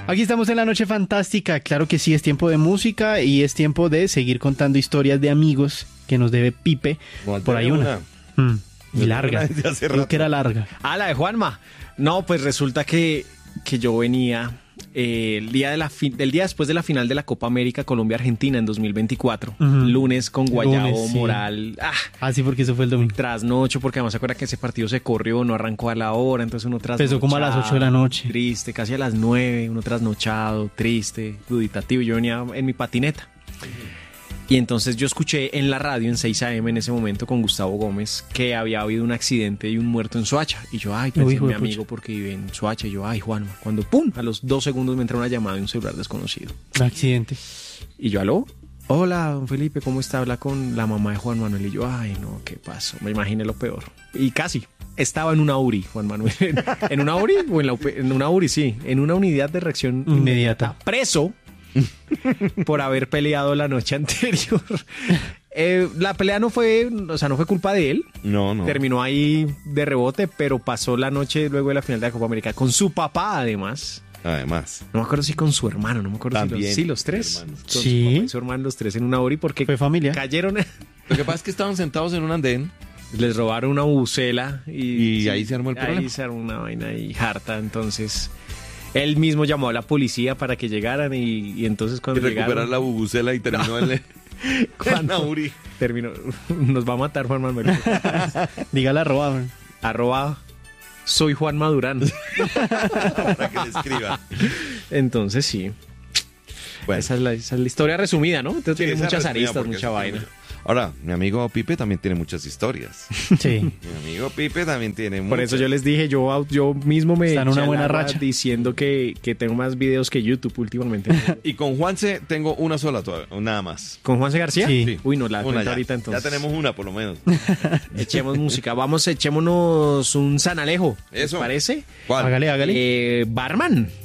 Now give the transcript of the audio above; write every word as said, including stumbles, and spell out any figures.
Aquí estamos en la noche fantástica. Claro que sí, es tiempo de música y es tiempo de seguir contando historias de amigos que nos debe Pipe. Por ahí una. una. Mm, y larga. Creo que era larga. Ah, la de Juanma. No, pues resulta que, que yo venía eh, el día de la fi- del día después de la final de la Copa América Colombia-Argentina en dos mil veinticuatro. Uh-huh. Lunes con Guayabo, Lunes, sí. Moral. Ah, ah, sí, porque eso fue el domingo. Trasnocho, porque además se acuerda que ese partido se corrió, no arrancó a la hora, entonces uno trasnochado. Empezó como a las ocho de la noche. Triste, casi a las nueve, uno trasnochado, triste, duditativo. Yo venía en mi patineta. Uh-huh. Y entonces yo escuché en la radio en seis a eme en ese momento con Gustavo Gómez que había habido un accidente y un muerto en Soacha. Y yo, ay, pensé en mi amigo porque vive en Soacha. Y yo, ay, Juanma. Cuando, pum, a los dos segundos me entra una llamada de un celular desconocido. Un accidente. Y yo, aló, hola, don Felipe, ¿cómo está? Habla con la mamá de Juan Manuel. Y yo, ay, no, ¿qué pasó? Me imaginé lo peor. Y casi. Estaba en una U R I, Juan Manuel. ¿En una U R I? O en, la, en una U R I, sí. En una unidad de reacción inmediata. Preso. Por haber peleado la noche anterior. Eh, la pelea no fue, o sea, no fue culpa de él. No, no. Terminó ahí de rebote, pero pasó la noche luego de la final de la Copa América con su papá, además. Además. No me acuerdo si con su hermano, no me acuerdo También, si los, sí, los tres. hermanos. Con sí. Su papá y su hermano, los tres en una hora y porque fue familia. Cayeron. Lo que pasa es que estaban sentados en un andén. Les robaron una bucela y, y sí, ahí se armó el problema. Ahí se armó una vaina ahí harta, entonces. Él mismo llamó a la policía para que llegaran y, y entonces cuando y recuperar llegaron, la bubucela y terminó no. en cuando Uri. Terminó, nos va a matar Juan Manuel. Dígale arroba. Arroba soy Juan Madurán. Para que le escriba. Entonces sí. Bueno. Esa, es la, esa es la historia resumida, ¿no? Entonces sí, tiene muchas aristas, mucha vaina. Mucho. Ahora, mi amigo Pipe también tiene muchas historias. Sí. Mi amigo Pipe también tiene muchas. Por eso yo les dije, yo, yo mismo me está en una buena racha diciendo que, que tengo más videos que YouTube últimamente. Y con Juanse tengo una sola todavía, nada más. ¿Con Juanse García? Sí. sí. Uy, no, la cuento ahorita entonces. Ya tenemos una por lo menos. Echemos música. Vamos, echémonos un San Alejo. Eso. ¿Les parece? ¿Cuál? Hágale, hágale. Eh, Barman.